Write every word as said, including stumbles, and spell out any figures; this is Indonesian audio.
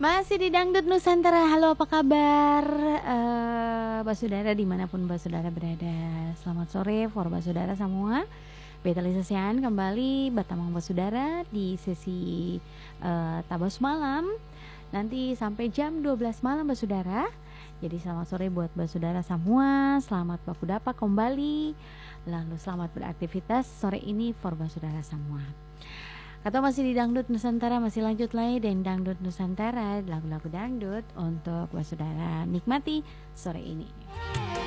Masih di Dangdut Nusantara. Halo, apa kabar uh, Basudara dimanapun Basudara berada. Selamat sore for Basudara semua. Beta Lisa Sian kembali bertemu Basudara di sesi uh, Tabos Malam. Nanti sampai jam dua belas malam Basudara. Jadi selamat sore buat Basudara semua. Selamat baku dapat kembali. Lalu selamat beraktivitas sore ini for Basudara semua. Atau masih di Dangdut Nusantara, masih lanjut lagi dan Dangdut Nusantara, lagu-lagu dangdut untuk Basudara nikmati sore ini.